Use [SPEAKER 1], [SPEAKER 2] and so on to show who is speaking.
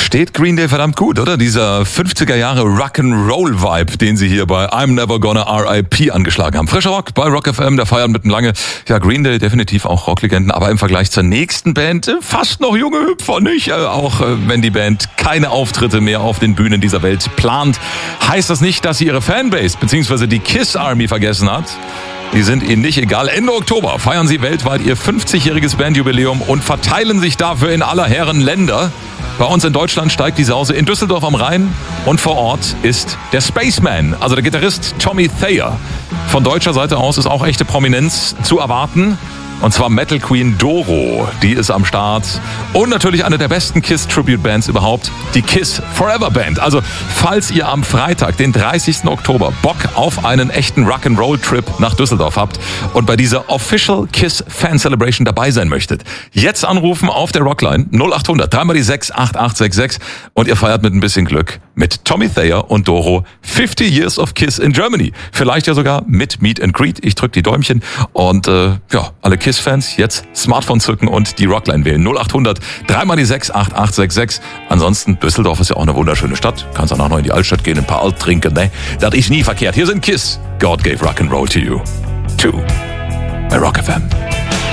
[SPEAKER 1] steht Green Day verdammt gut, oder? Dieser 50er Jahre Rock'n'Roll-Vibe, den sie hier bei I'm Never Gonna R.I.P. angeschlagen haben. Frischer Rock bei Rock FM, der feiern mitten lange. Ja, Green Day definitiv auch Rocklegenden, aber im Vergleich zur nächsten Band fast noch junge Hüpfer, nicht? Auch wenn die Band keine Auftritte mehr auf den Bühnen dieser Welt plant, heißt das nicht, dass sie ihre Fanbase bzw. die Kiss Army vergessen hat. Die sind ihnen nicht egal. Ende Oktober feiern sie weltweit ihr 50-jähriges Bandjubiläum und verteilen sich dafür in aller Herren Länder. Bei uns in Deutschland steigt die Sause in Düsseldorf am Rhein und vor Ort ist der Spaceman, also der Gitarrist Tommy Thayer. Von deutscher Seite aus ist auch echte Prominenz zu erwarten. Und zwar Metal Queen Doro, die ist am Start. Und natürlich eine der besten Kiss-Tribute-Bands überhaupt, die Kiss Forever Band. Also, falls ihr am Freitag, den 30. Oktober, Bock auf einen echten Rock'n'Roll-Trip nach Düsseldorf habt und bei dieser Official Kiss Fan Celebration dabei sein möchtet, jetzt anrufen auf der Rockline 0800 3x6 8866 und ihr feiert mit ein bisschen Glück mit Tommy Thayer und Doro 50 Years of Kiss in Germany. Vielleicht ja sogar mit Meet and Greet. Ich drück die Däumchen und alle Kiss-Fans jetzt Smartphone zücken und die Rockline wählen. 0800 3x6 8866. Ansonsten, Düsseldorf ist ja auch eine wunderschöne Stadt. Kannst danach noch in die Altstadt gehen, ein paar Alt trinken, ne? Das ist nie verkehrt. Hier sind Kiss. God gave Rock'n'Roll to you. Too. Bei Rock FM.